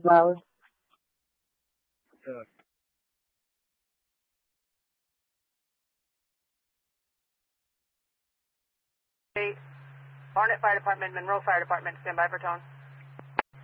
loud. Hey, Barnet Fire Department, Monroe Fire Department, stand by for tone.